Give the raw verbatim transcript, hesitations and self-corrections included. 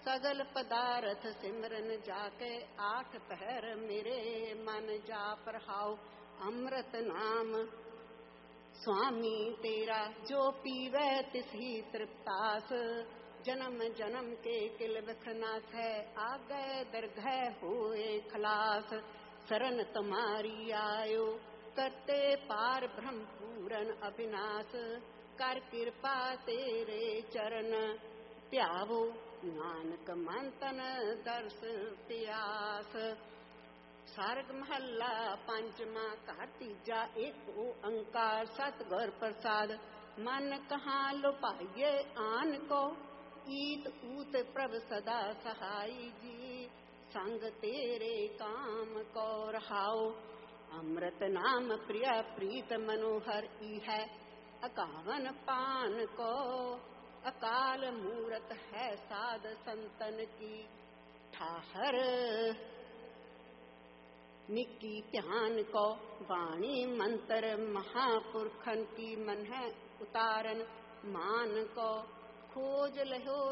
सगल पदार्थ सिमरन जाके आठ पहर मेरे मन जाप रहाओ अमृत नाम स्वामी तेरा जो पीवे तिसी तृप्तास जन्म जन्म के किल विखनाथ है आ गए दरगह हुए खलास शरण तुम्हारी आयो करते पार ब्रह्म पूरन अविनाश कर कृपा तेरे चरण प्यावो नानक मंतन दर्श प्यास। सारग महला पंचमा का तीजा एक ओंकार सतगुर प्रसाद मन कहाँ लुपाइये आन को ईत ऊत प्रभ सदा सहाई जी संग तेरे काम को रहाओ अमृत नाम प्रिय प्रीत मनोहर ई है अकावन पान को अकाल मूरत है साध संतन की ठाहर निकी ध्यान को वाणी मंत्र महापुरखन की मन है उतारन मान को खोज लहो